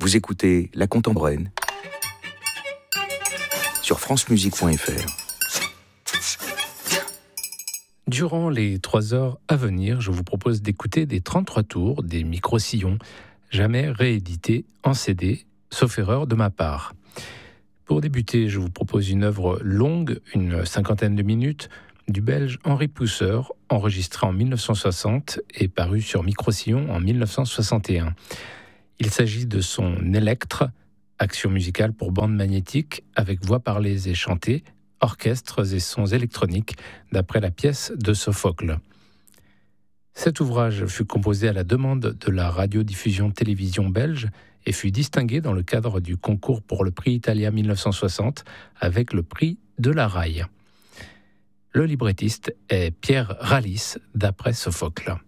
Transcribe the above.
Vous écoutez La Contemporaine sur francemusique.fr. Durant les 3 heures à venir, je vous propose d'écouter des 33 tours des micro-sillons, jamais réédités en CD, sauf erreur de ma part. Pour débuter, je vous propose une œuvre longue, une 50aine de minutes, du Belge Henri Pousseur, enregistré en 1960 et paru sur micro-sillon en 1961. Il s'agit de son Électre, action musicale pour bande magnétique avec voix parlées et chantées, orchestres et sons électroniques, d'après la pièce de Sophocle. Cet ouvrage fut composé à la demande de la radiodiffusion télévision belge et fut distingué dans le cadre du concours pour le prix Italia 1960 avec le prix de la RAI. Le librettiste est Pierre Rallis, d'après Sophocle.